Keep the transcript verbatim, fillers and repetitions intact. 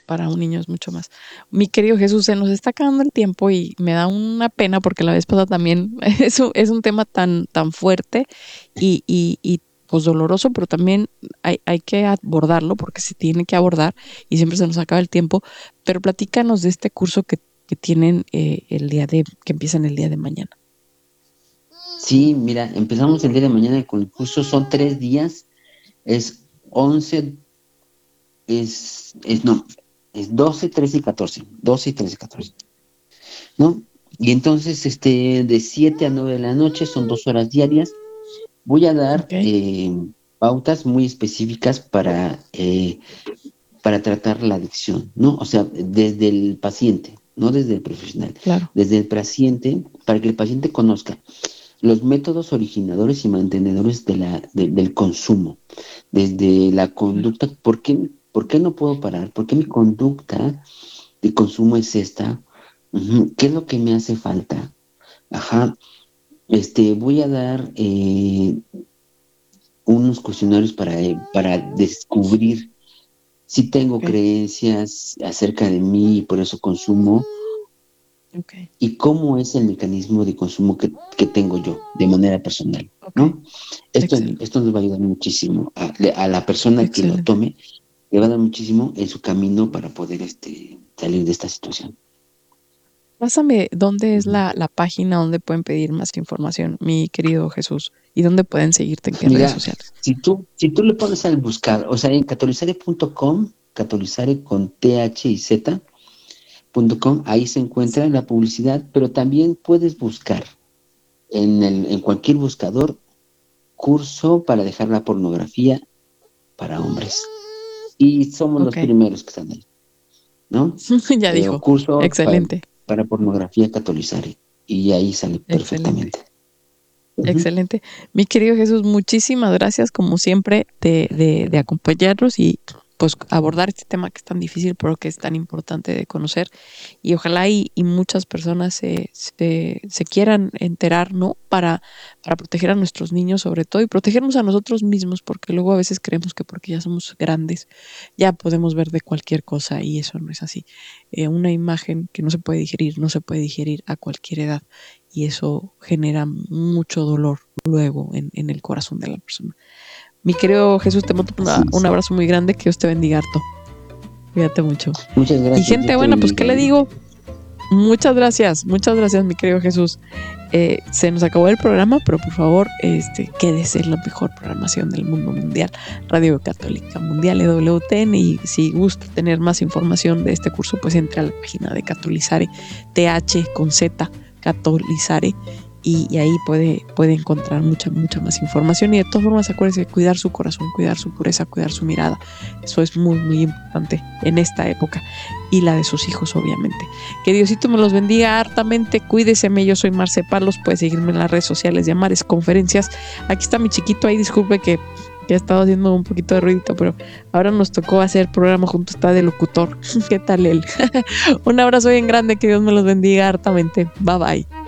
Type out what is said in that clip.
para un niño es mucho más. Mi querido Jesús, se nos está acabando el tiempo y me da una pena porque la vez pasada también es un, es un tema tan, tan fuerte y, y, y pues doloroso, pero también hay, hay que abordarlo porque se tiene que abordar y siempre se nos acaba el tiempo. Pero platícanos de este curso que, que tienen eh, el día de, que empiezan el día de mañana. Sí, mira, empezamos el día de mañana con el curso, son tres días, es once, es, es no, es doce, trece y catorce, doce y trece y catorce, ¿no? Y entonces, este, de siete a nueve de la noche, son dos horas diarias. Voy a dar Ok, eh, pautas muy específicas para, eh, para tratar la adicción, ¿no? O sea, desde el paciente, no desde el profesional, claro. desde el paciente, para que el paciente conozca los métodos originadores y mantenedores de la, de- del consumo, desde la Claro. conducta, ¿por qué, por qué no puedo parar? ¿Por qué mi conducta de consumo es esta? Ujú, ¿qué es lo que me hace falta? Ajá, este, voy a dar eh, unos cuestionarios para, eh, para descubrir si tengo Ok, creencias acerca de mí y por eso consumo, ok, y cómo es el mecanismo de consumo que, que tengo yo de manera personal, ok. ¿no? Esto, Excelente, esto nos va a ayudar muchísimo a, a la persona que lo excelente. tome, le va a dar muchísimo en su camino para poder este, salir de esta situación. Pásame dónde es Ujú. la, la página donde pueden pedir más información, mi querido Jesús, y dónde pueden seguirte en qué redes Mira, sociales. si tú, si tú le pones al buscar, o sea, en catolizare punto com, catolizare con T H y Z, punto com, ahí se encuentra la publicidad, pero también puedes buscar en, el, en cualquier buscador curso para dejar la pornografía para hombres. Y somos los Ok, primeros que están ahí, ¿no? ya Eh, o dijo. curso para, Excelente, para pornografía catolizare. Y ahí sale excelente, perfectamente. Ujú. excelente. Mi querido Jesús, muchísimas gracias como siempre de, de, de acompañarnos y pues abordar este tema que es tan difícil pero que es tan importante de conocer y ojalá y, y muchas personas se, se, se quieran enterar, ¿no? Para, para proteger a nuestros niños sobre todo y protegernos a nosotros mismos porque luego a veces creemos que porque ya somos grandes ya podemos ver de cualquier cosa y eso no es así. Eh, una imagen que no se puede digerir, no se puede digerir a cualquier edad y eso genera mucho dolor luego en, en el corazón de la persona. Mi querido Jesús, te mando una, Así un es. abrazo muy grande, que Dios te bendiga harto. Cuídate mucho. Muchas Y gracias, gente Dios te buena, pues, bendiga. ¿qué le digo? Muchas gracias, muchas gracias, mi querido Jesús. Eh, se nos acabó el programa, pero por favor, este, quédese en la mejor programación del mundo mundial, Radio Católica Mundial, E W T N. Y si gusta tener más información de este curso, pues entre a la página de Catolizare, T H con Z, Catolizare, y, y ahí puede, puede encontrar mucha, mucha más información. Y de todas formas, acuérdese de cuidar su corazón, cuidar su pureza, cuidar su mirada. Eso es muy, muy importante en esta época y la de sus hijos, obviamente. Que Diosito me los bendiga hartamente. Cuídeseme. Yo soy Marce Palos. Puede seguirme en las redes sociales de Amares Conferencias. Aquí está mi chiquito ahí. Disculpe que, que ha estado haciendo un poquito de ruidito, pero ahora nos tocó hacer programa junto. Está de locutor. ¿Qué tal él? Un abrazo bien grande. Que Dios me los bendiga hartamente. Bye bye.